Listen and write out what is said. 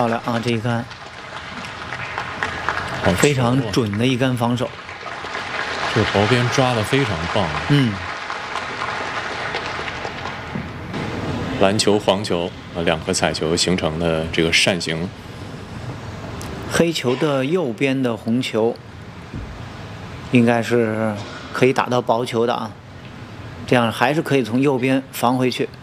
漂亮啊！这一杆，非常准的一杆防守。 这个薄边抓得非常棒。蓝球、黄球两颗彩球形成的这个扇形。 黑球的右边的红球，应该是可以打到薄球的啊，这样还是可以从右边防回去。